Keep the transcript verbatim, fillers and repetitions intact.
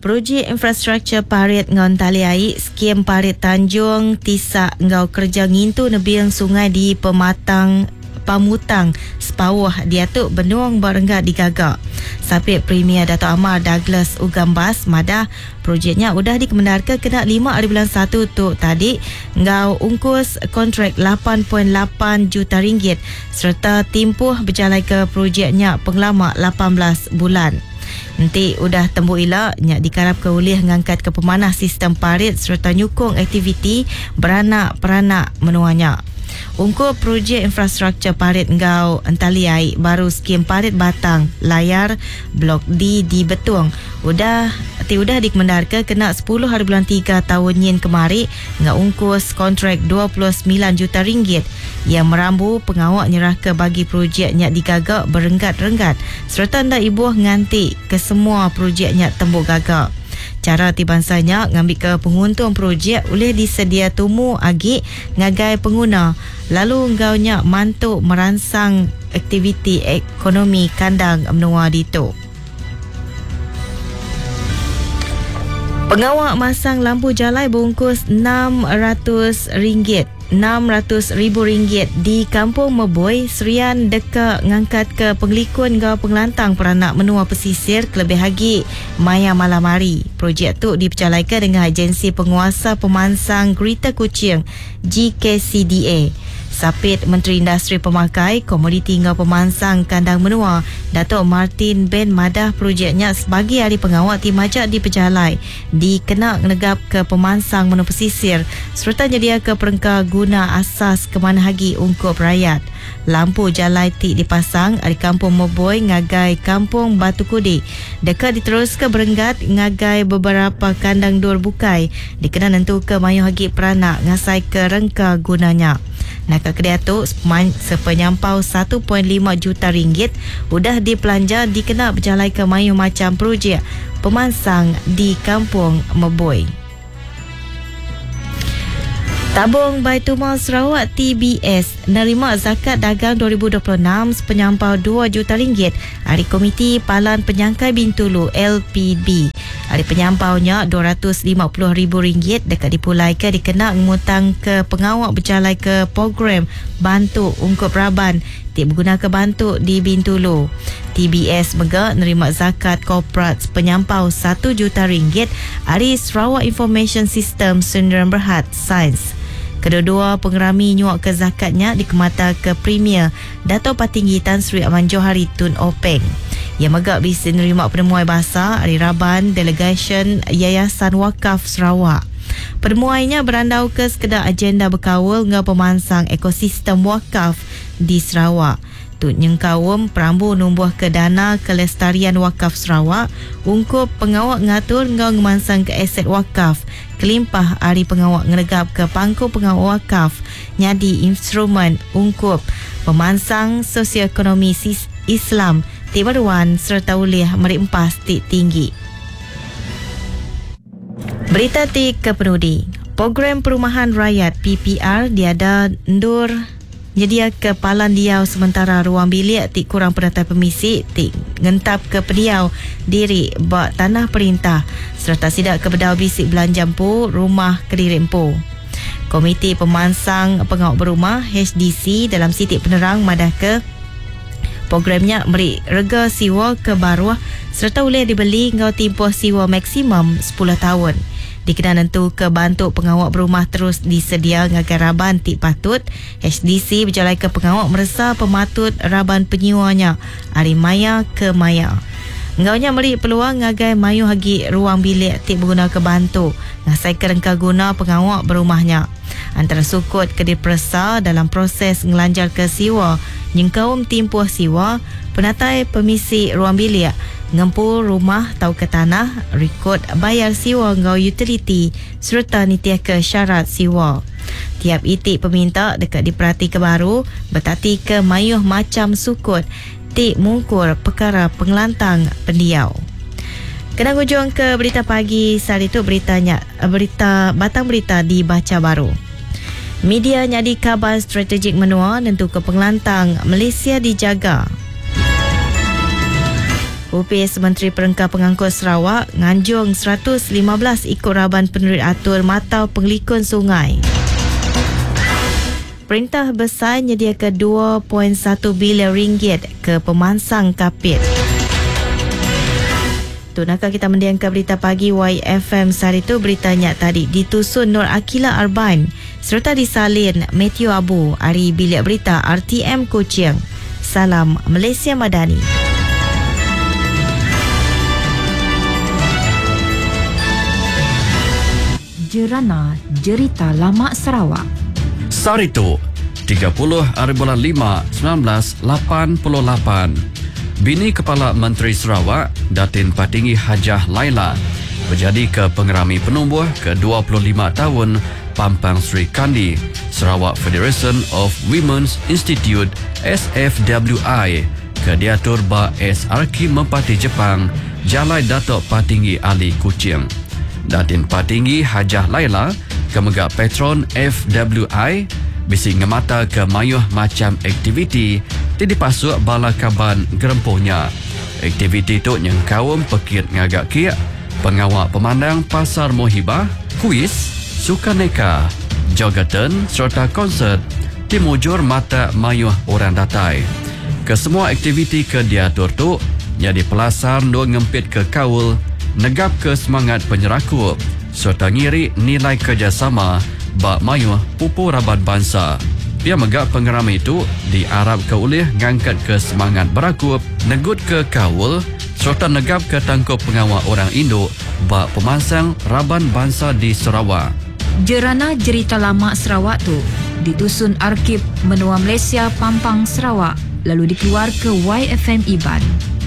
Projek infrastruktur parit ngon tali air skim parit Tanjung Tisak ngau kerja ngintu nebiang sungai di pematang pamutang sepawah diatuk benuang berenggat digagak. Sapit Premier Dato' Amar Douglas Ugambas madah projeknya udah dikemendarkan kena lima hari bulan satu tu tadi ngau ungkus kontrak lapan perpuluhan lapan juta ringgit serta timpuh berjalan ke projeknya penglama lapan belas bulan. Nanti udah tembuk elak nyak dikarap ke ulih ngangkat ke pemanah sistem parit serta nyukung aktiviti beranak-peranak menuanya. Ungkup projek infrastruktur parit ngau entali air baru skim parit batang layar blok D di Betung udah ti udah dikemendarkan kena sepuluh hari bulan tiga tahun yen kemari ngau ungkus kontrak dua puluh sembilan juta ringgit yang merambu pengawak nyerah ke bagi projeknya digagak berenggat-renggat serta ndak ibuh nganti ke semua projeknya tembuk gagak. Cara tibansanya ngambil ke penguntung projek boleh disedia tumu agi ngagai pengguna lalu engkaunya mantuk merangsang aktiviti ekonomi kandang menua dito. Pengawak masang lampu jalai bungkus enam ratus ringgit enam ratus ribu ringgit di Kampung Meboy, Serian deka ngangkat ke penglikun ngau pengelantang peranak menua pesisir kelebih hagi maya malam hari. Projek tu dipercalaikan dengan agensi penguasa pemansang Greater Kuching G K C D A. Sapit Menteri Industri Pemakai, Komoditi ngau Pemansang Kandang Menua, Datuk Martin Ben madah projeknya sebagai ahli pengawal tim majak di Pejalai dikena negap ke pemansang menua pesisir serta nyedia ke perengkah guna asas kemanahagi ungkup rakyat. Lampu jalai tik dipasang di Kampung Meboy ngagai Kampung Batu Kudi. Dekat diteruskan berenggat ngagai beberapa kandang dur bukai dikena nentu ke mayu hagi peranak ngasai ke rengka gunanya. Nakak kedai tu sepenyampau satu perpuluhan lima juta ringgit udah dipelanja dikena berjalan ke mayu macam projek pemansang di Kampung Meboy. Tabung Baitulmal Sarawak T B S nerima zakat dagang dua ribu dua puluh enam sepenyampau dua juta ringgit dari Komiti Palan Penyangkai Bintulu L P B. Hari penyampaunya dua ratus lima puluh ribu ringgit dekat dipulaikan dikena ngutang ke pengawak berjalan ke program bantu ungkup raban tik berguna ke bantu di Bintulu. T B S mega nerima zakat korporat penyampau satu juta ringgit dari Sarawak Information System Sdn Berhad Sains. Kedua-dua pengerami nyuak ke zakatnya dikemata ke Premier Dato' Patinggi Tan Sri Aman Johari Tun Openg. Yang megak bisa menerima penemuai bahasa dari Raban Delegation Yayasan Wakaf Sarawak. Penemuainya berandau ke sekedar agenda berkawal dengan pemansang ekosistem wakaf di Sarawak. Tut Nyengkawum perambu numbuh ke dana kelestarian wakaf Sarawak ungkup pengawak ngatur ngau ngemansang ke aset wakaf kelimpah hari pengawak ngeregap ke pangku pengawak wakaf nyadi instrumen ungkup pemansang sosioekonomi Islam Tibaruan serta ulih merempas tik tinggi. Berita tik kepenudi. Program Perumahan Rakyat P P R diada ndur nyedia ke palan diau sementara ruang bilik tik kurang pendatai permisi tik ngentap ke pediau diri bak tanah perintah serta sidak ke bedau bisik belanja empu rumah Kediri Empu. Komiti Pemansang Pengawak Berumah H D C dalam sitik penerang madah ke programnya beri rega siwa ke baruah serta boleh dibeli ngau timpoh siwa maksimum sepuluh tahun. Dikena nentu ke bantuk pengawak berumah terus disedia ngagai raban tik patut. H D C berjalan ke pengawak meresa pematut raban penyiwanya dari maya ke maya. Ngaunya beri peluang ngagai mayu hagi ruang bilik tik berguna ke bantuk ngasai ke rengka guna pengawak berumahnya. Antara sukut ke diperesa dalam proses ngelanjar ke siwa nyengkaum timpuh siwa penatai permisi ruang bilik ngempu rumah tau ke tanah rekod bayar siwa ngau utiliti serta nitiah ke syarat siwa. Tiap itik peminta dekat diperhati ke baru bertati ke mayuh macam sukut tik mungkur perkara pengelantang pendiau. Kena hujung ke berita pagi saat itu beritanya berita batang berita dibaca baru. Media nyadi kabar strategik menua nentu ke pengelantang Malaysia dijaga. O P S Menteri Perengkar Pengangkut Sarawak nganjung seratus lima belas ikut raban penerit atur matau penglikun sungai. Perintah Besar menyediakan dua perpuluhan satu bilion ringgit ke pemansang kapit. Tu nakal kita mendiamkan berita pagi Y F M sehari itu. Beritanya tadi ditusun Nur Akila Arbain serta disalin Matthew Abu dari Bilik Berita R T M Kuching. Salam Malaysia Madani. Jerana Jerita Lama Sarawak. Sarito tiga puluh hari bulan lima seribu sembilan ratus lapan puluh lapan. Bini Kepala Menteri Sarawak Datin Patinggi Hajah Laila berjadi ke pengerami penubuh ke dua puluh lima tahun Pampang Sri Kandi Sarawak Federation of Women's Institute S F W I ke diatur ba S R K Mempati Jepang Jalai Datuk Patinggi Ali Kuching. Datin Patinggi Hajah Laila kemegak patron F W I bisi ngemata ke mayuh macam aktiviti di dipasuk bala kaban gerempuhnya. Aktiviti tu yang kaum pekit ngagak kiak, pengawak pemandang pasar mohibah, kuis, sukaneka, jogatan serta konsert dimujur mata mayuh orang datai. Kesemua aktiviti ke diatur tu jadi pelasar do ngempit ke kaul, negap ke semangat penyerakup serta ngiri nilai kerjasama bak mayuh pupu rabat bangsa. Pihak megak pengerama itu diarap ke ulih ngangkat ke semangat berakup, negut ke kaul serta negap ke tangkup pengawal orang Indo bak pemansang raban bangsa di Sarawak. Jerana Jerita Lama Sarawak tu ditusun Arkib Menua Malaysia Pampang Sarawak lalu dikeluar ke Y F M Iban.